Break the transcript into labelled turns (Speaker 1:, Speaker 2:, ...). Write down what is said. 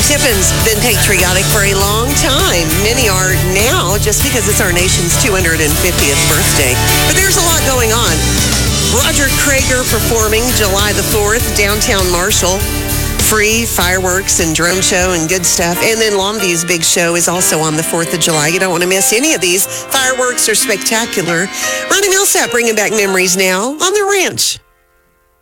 Speaker 1: Tiffin's been patriotic for a long time. Many are now just because it's our nation's 250th birthday. But there's a lot going on. Roger Krager performing July the 4th, downtown Marshall. Free fireworks and drone show and good stuff. And then Longview's big show is also on the 4th of July. You don't want to miss any of these. Fireworks are spectacular. Ronnie Millsap bringing back memories now on the ranch.